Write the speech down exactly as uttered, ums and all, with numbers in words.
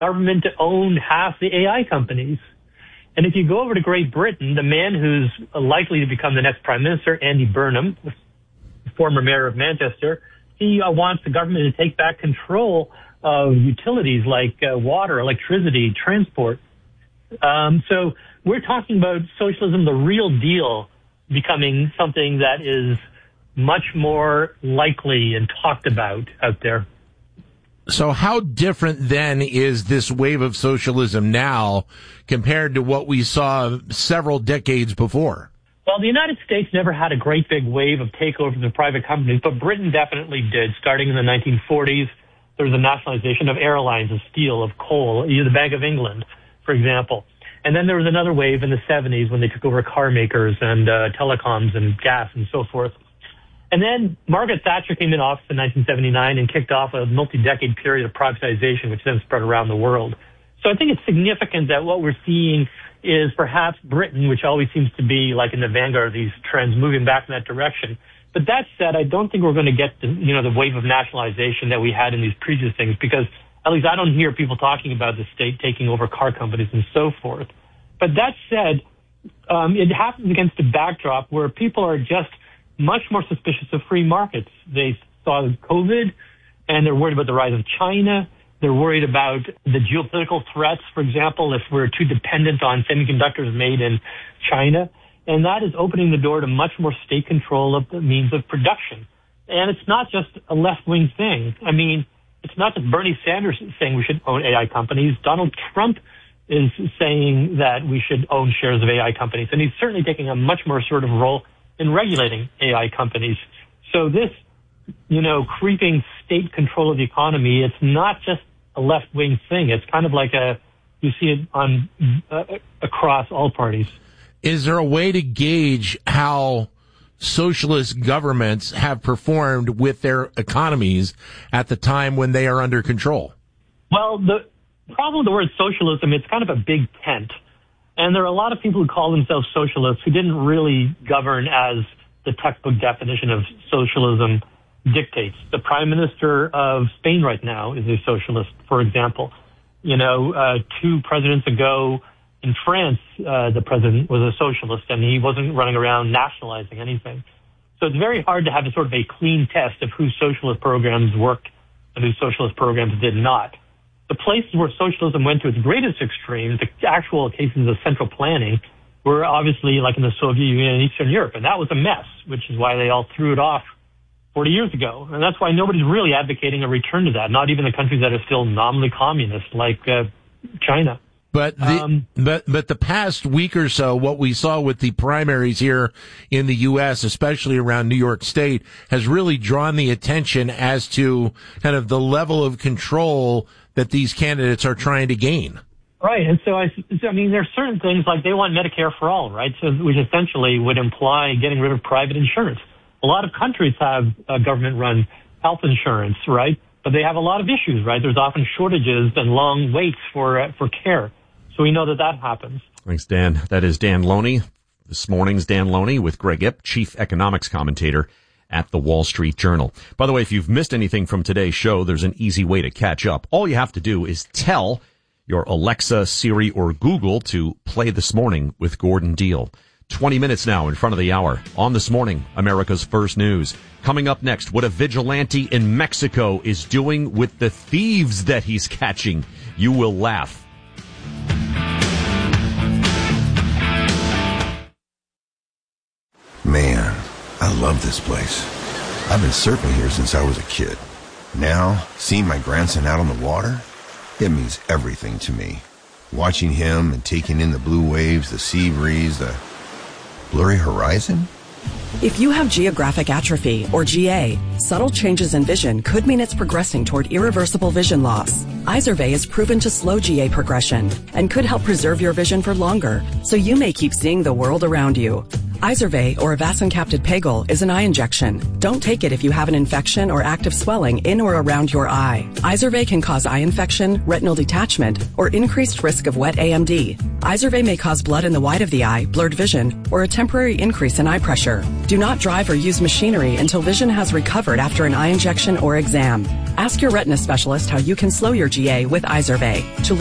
government to own half the A I companies. And if you go over to Great Britain, the man who's likely to become the next prime minister, Andy Burnham, former mayor of Manchester, he uh, wants the government to take back control of utilities like uh, water, electricity, transport. Um, so we're talking about socialism, the real deal, becoming something that is much more likely and talked about out there. So how different then is this wave of socialism now compared to what we saw several decades before? Well, the United States never had a great big wave of takeovers of private companies, but Britain definitely did. Starting in the nineteen forties, there was a nationalization of airlines, of steel, of coal, the Bank of England, for example. And then there was another wave in the seventies when they took over car makers and uh, telecoms and gas and so forth. And then Margaret Thatcher came in office in nineteen seventy-nine and kicked off a multi-decade period of privatization, which then spread around the world. So I think it's significant that what we're seeing is perhaps Britain, which always seems to be like in the vanguard of these trends, moving back in that direction. But that said, I don't think we're going to get the, you know, the wave of nationalization that we had in these previous things, because at least I don't hear people talking about the state taking over car companies and so forth. But that said, um, it happens against a backdrop where people are just much more suspicious of free markets. They saw COVID, and they're worried about the rise of China. They're worried about the geopolitical threats, for example, if we're too dependent on semiconductors made in China. And that is opening the door to much more state control of the means of production. And it's not just a left-wing thing. I mean, it's not just Bernie Sanders saying we should own A I companies. Donald Trump is saying that we should own shares of A I companies. And he's certainly taking a much more assertive role in regulating A I companies. So this, you know, creeping state control of the economy, it's not just a left-wing thing. It's kind of like a, you see it on uh, across all parties. Is there a way to gauge how socialist governments have performed with their economies at the time when they are under control? Well, the problem with the word socialism, it's kind of a big tent. And there are a lot of people who call themselves socialists who didn't really govern as the textbook definition of socialism dictates. The prime minister of Spain right now is a socialist, for example. You know, uh, two presidents ago in France, uh, the president was a socialist, and he wasn't running around nationalizing anything. So it's very hard to have a sort of a clean test of whose socialist programs worked and whose socialist programs did not. The places where socialism went to its greatest extreme, the actual cases of central planning, were obviously like in the Soviet Union and Eastern Europe, and that was a mess, which is why they all threw it off forty years ago. And that's why nobody's really advocating a return to that, not even the countries that are still nominally communist, like uh, China. But the, um, but, but the past week or so, what we saw with the primaries here in the U S, especially around New York State, has really drawn the attention as to kind of the level of control that these candidates are trying to gain. Right. And so, I, so, I mean, there are certain things like they want Medicare for all, right? So, which essentially would imply getting rid of private insurance. A lot of countries have uh, government-run health insurance, right? But they have a lot of issues, right? There's often shortages and long waits for uh, for care. So we know that that happens. Thanks, Dan. That is Dan Loney. This morning's Dan Loney with Greg Ip, chief economics commentator at the Wall Street Journal. By the way, if you've missed anything from today's show, there's an easy way to catch up. All you have to do is tell your Alexa, Siri, or Google to play This Morning with Gordon Deal. twenty minutes now in front of the hour. On This Morning, America's First News. Coming up next, what a vigilante in Mexico is doing with the thieves that he's catching. You will laugh. Man, I love this place. I've been surfing here since I was a kid. Now, seeing my grandson out on the water, it means everything to me. Watching him and taking in the blue waves, the sea breeze, the blurry horizon. If you have geographic atrophy, or G A, subtle changes in vision could mean it's progressing toward irreversible vision loss. Izervay is proven to slow G A progression and could help preserve your vision for longer, so you may keep seeing the world around you. Izervay, or avacincaptad pegol, is an eye injection. Don't take it if you have an infection or active swelling in or around your eye. Izervay can cause eye infection, retinal detachment, or increased risk of wet A M D. Izervay may cause blood in the white of the eye, blurred vision, or a temporary increase in eye pressure. Do not drive or use machinery until vision has recovered after an eye injection or exam. Ask your retina specialist how you can slow your G A with Izervay. To